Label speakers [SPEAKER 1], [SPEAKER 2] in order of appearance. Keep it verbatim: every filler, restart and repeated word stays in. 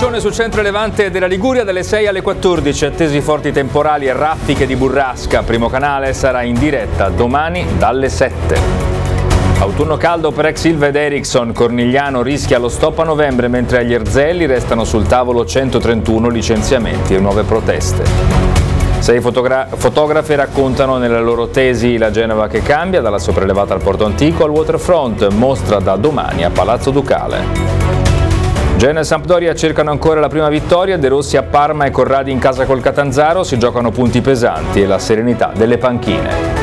[SPEAKER 1] nuvaccione sul centro e levante della Liguria dalle sei alle quattordici, attesi forti temporali e raffiche di burrasca. Primo canale sarà in diretta domani dalle sette. Autunno caldo per ex Ilva ed Ericsson, Cornigliano rischia lo stop a novembre mentre agli Erzelli restano sul tavolo centotrentuno licenziamenti e nuove proteste. Sei fotogra- fotografe raccontano nella loro tesi la Genova che cambia, dalla sopraelevata al Porto Antico al waterfront, mostra da domani a Palazzo Ducale. Genoa e Sampdoria cercano ancora la prima vittoria, De Rossi a Parma e Corradi in casa col Catanzaro, si giocano punti pesanti e la serenità delle panchine.